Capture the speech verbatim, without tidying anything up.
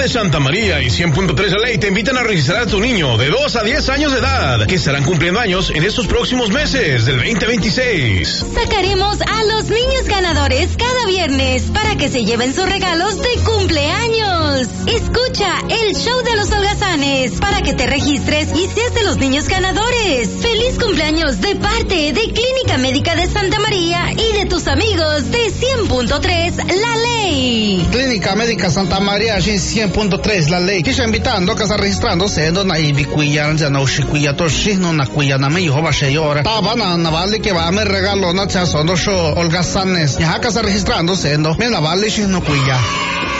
Planes Santa María y cien punto tres La Ley te invitan a registrar a tu niño de dos a diez años de edad, que estarán cumpliendo años en estos próximos meses del veinte veintiséis. Sacaremos a los niños ganadores cada viernes para que se lleven sus regalos de cumpleaños. Escucha el show de los holgazanes para que te registres y seas de los niños ganadores. Feliz cumpleaños de parte de Clínica Médica de Santa María y de tus amigos de cien punto tres La Ley. Clínica Médica Santa María y cien punto tres La Ley. Kisha invitando que está registrándose na ibikuya ya no shikuya to shino na kuya na me hijo va sheyora. Tabana na vale que va a me regalo na chaso no show holgazanes. Ya que está registrándose no me la vale shino kuya.